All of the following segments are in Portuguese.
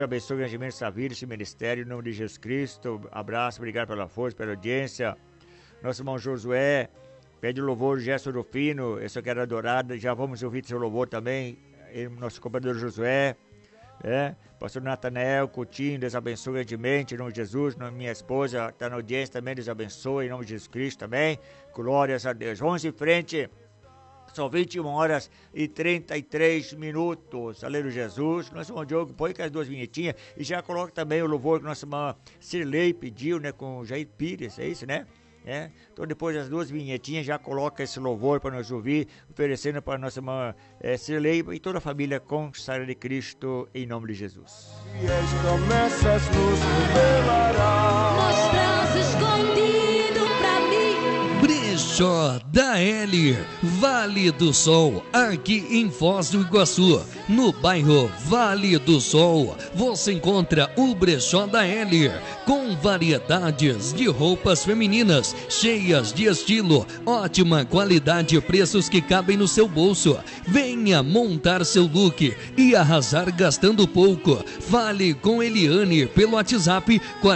Abençoe grandemente essa vida, esse ministério, em nome de Jesus Cristo. Abraço, obrigado pela força, pela audiência. Nosso irmão Josué, pede louvor, Gerson Rufino, eu só quero adorar, já vamos ouvir seu louvor também. Nosso companheiro Josué, pastor Natanael Coutinho, Deus abençoe grandemente, em nome de Jesus. Minha esposa está na audiência também, Deus abençoe, em nome de Jesus Cristo também. Glórias a Deus. Vamos em frente. São 21 horas e 33 minutos. Aleluia, Jesus. Nosso irmão Diogo põe com as duas vinhetinhas e já coloca também o louvor que nossa irmã Cirlei pediu, né? Com o Jair Pires, é isso, né? Então depois das duas vinhetinhas já coloca esse louvor para nós ouvir, oferecendo para nossa irmã Cirlei e toda a família consagrada de Cristo, em nome de Jesus. E as promessas nos revelará. Mostras escondido pra mim. Brechó da L, Vale do Sol, aqui em Foz do Iguaçu, no bairro Vale do Sol, você encontra o Brechó da L, com variedades de roupas femininas, cheias de estilo, ótima qualidade e preços que cabem no seu bolso. Venha montar seu look e arrasar gastando pouco. Fale com Eliane pelo WhatsApp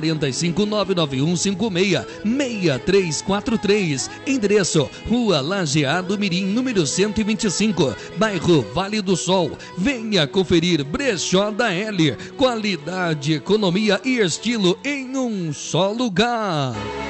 45991566343. Endereço: Rua Lajeado Mirim, número 125, bairro Vale do Sol. Venha conferir Brechó da L, qualidade, economia e estilo em um só lugar.